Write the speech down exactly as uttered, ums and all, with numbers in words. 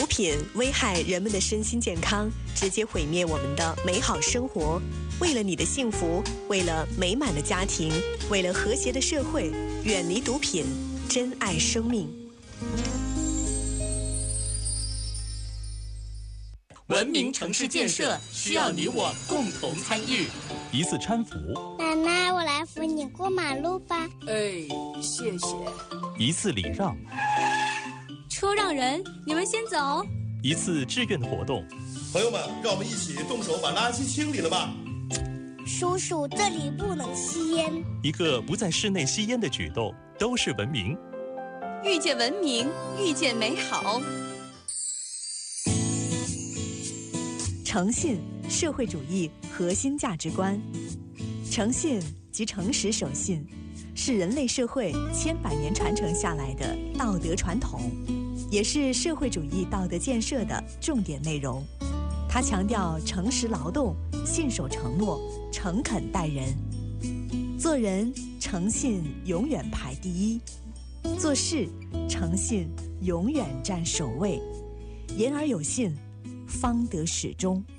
品危害人们的身心健康，直接毁灭我们的美好生活。为了你的幸福，为了美满的家庭，为了和谐的社会，远离毒品，珍爱生命。 文明城市建设需要你我共同参与。 一次搀扶， 奶奶，我来扶你过马路吧。 哎，谢谢。 一次礼让， 车让人，你们先走。 一次志愿的活动， 朋友们，让我们一起动手把垃圾清理了吧。 叔叔，这里不能吸烟。 一个不在室内吸烟的举动，都是文明。 遇见文明，遇见美好。 诚信，社会主义核心价值观。诚信即诚实守信，是人类社会千百年传承下来的道德传统，也是社会主义道德建设的重点内容。它强调诚实劳动、信守承诺、诚恳待人。做人诚信永远排第一，做事诚信永远占首位。言而有信，方得始终。